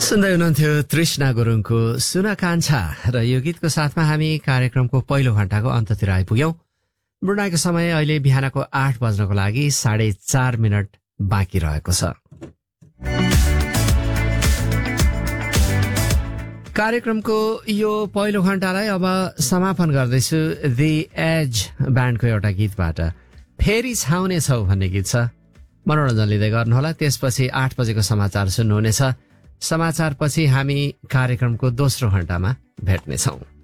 सुन्दै हुनुहुन्थ्यो तृष्णा गुरुङको सुन कान्छा र यो गीतको साथमा हामी कार्यक्रमको पहिलो घण्टाको अन्ततिर आइपुग्यौं। बुढाको समय अहिले बिहानको 8 बज्नको लागि 4.5 मिनट बाँकी रहेको छ। कार्यक्रमको यो पहिलो घण्टालाई अब समापन गर्दैछु दि एज ब्यान्डको एउटा गीतबाट। फेरि छाउने छौ भन्ने गीत छ, मनोरञ्जन लिँदै गर्नुहोला। त्यसपछि 8 बजेको समाचार सुन्नुहुनेछ। समाचारपछि हामी कार्यक्रमको दोस्रो घण्टामा भेट्नेछौं।